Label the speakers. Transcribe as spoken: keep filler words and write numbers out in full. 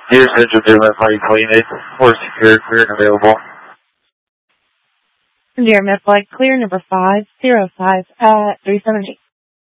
Speaker 1: Dear Central Deer Flight Clean eight four secure, clear and available.
Speaker 2: Dear Met Flight Clear number five zero five at three seven eight.